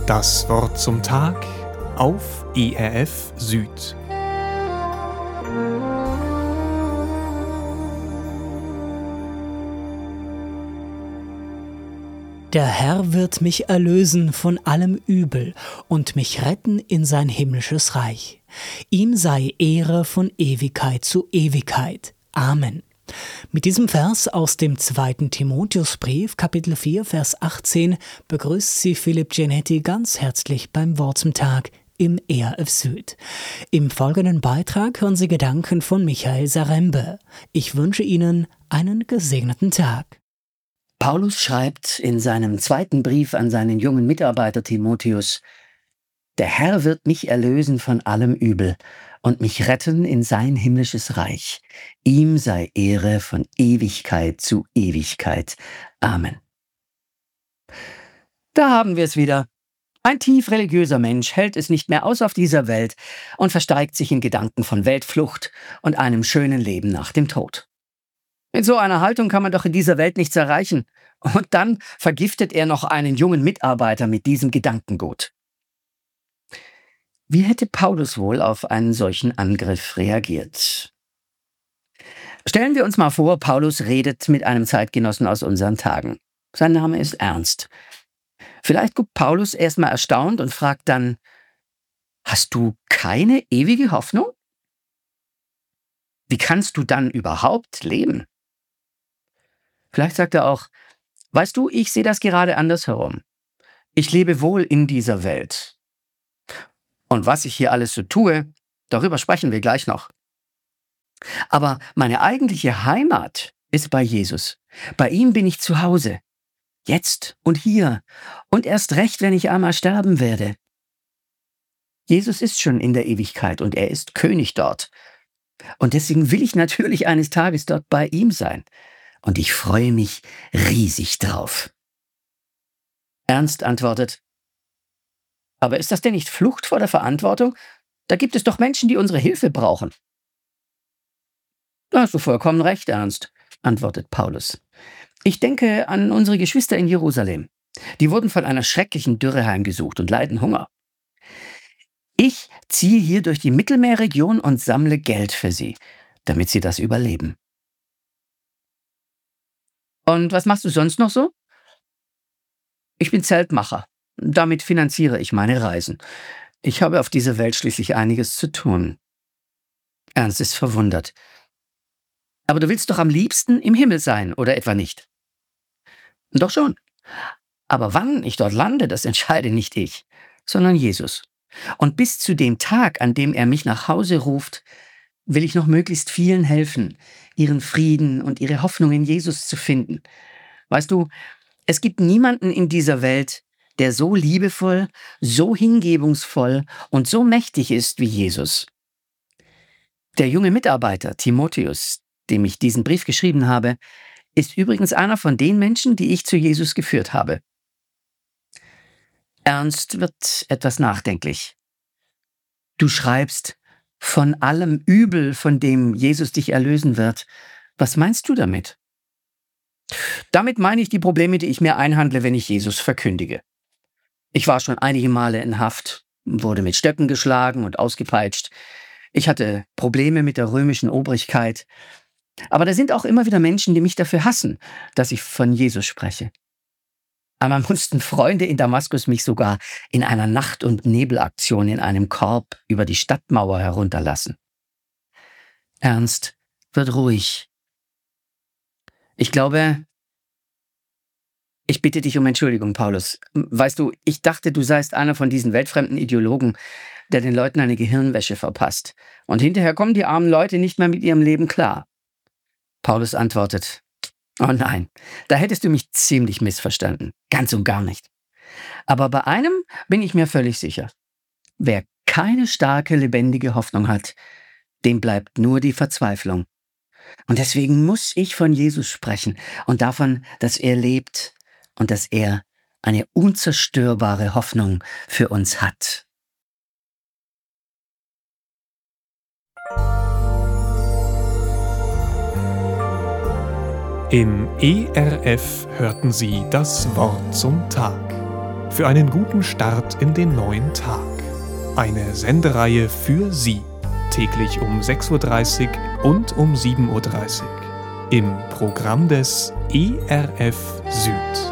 Das Wort zum Tag auf ERF Süd. Der Herr wird mich erlösen von allem Übel und mich retten in sein himmlisches Reich. Ihm sei Ehre von Ewigkeit zu Ewigkeit. Amen. Mit diesem Vers aus dem 2. Timotheusbrief, Kapitel 4, Vers 18, begrüßt Sie Philipp Genetti ganz herzlich beim Wort zum Tag im ERF Süd. Im folgenden Beitrag hören Sie Gedanken von Michael Sarembe. Ich wünsche Ihnen einen gesegneten Tag. Paulus schreibt in seinem 2. Brief an seinen jungen Mitarbeiter Timotheus: Der Herr wird mich erlösen von allem Übel und mich retten in sein himmlisches Reich. Ihm sei Ehre von Ewigkeit zu Ewigkeit. Amen. Da haben wir es wieder. Ein tief religiöser Mensch hält es nicht mehr aus auf dieser Welt und versteigt sich in Gedanken von Weltflucht und einem schönen Leben nach dem Tod. Mit so einer Haltung kann man doch in dieser Welt nichts erreichen. Und dann vergiftet er noch einen jungen Mitarbeiter mit diesem Gedankengut. Wie hätte Paulus wohl auf einen solchen Angriff reagiert? Stellen wir uns mal vor, Paulus redet mit einem Zeitgenossen aus unseren Tagen. Sein Name ist Ernst. Vielleicht guckt Paulus erstmal erstaunt und fragt dann: Hast du keine ewige Hoffnung? Wie kannst du dann überhaupt leben? Vielleicht sagt er auch: Weißt du, ich sehe das gerade andersherum. Ich lebe wohl in dieser Welt. Und was ich hier alles so tue, darüber sprechen wir gleich noch. Aber meine eigentliche Heimat ist bei Jesus. Bei ihm bin ich zu Hause. Jetzt und hier. Und erst recht, wenn ich einmal sterben werde. Jesus ist schon in der Ewigkeit und er ist König dort. Und deswegen will ich natürlich eines Tages dort bei ihm sein. Und ich freue mich riesig drauf. Ernst antwortet: Aber ist das denn nicht Flucht vor der Verantwortung? Da gibt es doch Menschen, die unsere Hilfe brauchen. Da hast du vollkommen recht, Ernst, antwortet Paulus. Ich denke an unsere Geschwister in Jerusalem. Die wurden von einer schrecklichen Dürre heimgesucht und leiden Hunger. Ich ziehe hier durch die Mittelmeerregion und sammle Geld für sie, damit sie das überleben. Und was machst du sonst noch so? Ich bin Zeltmacher. Damit finanziere ich meine Reisen. Ich habe auf dieser Welt schließlich einiges zu tun. Ernst ist verwundert. Aber du willst doch am liebsten im Himmel sein, oder etwa nicht? Doch schon. Aber wann ich dort lande, das entscheide nicht ich, sondern Jesus. Und bis zu dem Tag, an dem er mich nach Hause ruft, will ich noch möglichst vielen helfen, ihren Frieden und ihre Hoffnung in Jesus zu finden. Weißt du, es gibt niemanden in dieser Welt, der so liebevoll, so hingebungsvoll und so mächtig ist wie Jesus. Der junge Mitarbeiter Timotheus, dem ich diesen Brief geschrieben habe, ist übrigens einer von den Menschen, die ich zu Jesus geführt habe. Ernst wird etwas nachdenklich. Du schreibst von allem Übel, von dem Jesus dich erlösen wird. Was meinst du damit? Damit meine ich die Probleme, die ich mir einhandle, wenn ich Jesus verkündige. Ich war schon einige Male in Haft, wurde mit Stöcken geschlagen und ausgepeitscht. Ich hatte Probleme mit der römischen Obrigkeit. Aber da sind auch immer wieder Menschen, die mich dafür hassen, dass ich von Jesus spreche. Einmal mussten Freunde in Damaskus mich sogar in einer Nacht- und Nebelaktion in einem Korb über die Stadtmauer herunterlassen. Ernst wird ruhig. Ich glaube, ich bitte dich um Entschuldigung, Paulus. Weißt du, ich dachte, du seist einer von diesen weltfremden Ideologen, der den Leuten eine Gehirnwäsche verpasst. Und hinterher kommen die armen Leute nicht mehr mit ihrem Leben klar. Paulus antwortet: Oh nein, da hättest du mich ziemlich missverstanden. Ganz und gar nicht. Aber bei einem bin ich mir völlig sicher. Wer keine starke, lebendige Hoffnung hat, dem bleibt nur die Verzweiflung. Und deswegen muss ich von Jesus sprechen und davon, dass er lebt und dass er eine unzerstörbare Hoffnung für uns hat. Im ERF hörten Sie das Wort zum Tag. für einen guten Start in den neuen Tag. Eine Sendereihe für Sie, täglich um 6:30 Uhr und um 7:30 Uhr im Programm des ERF Süd.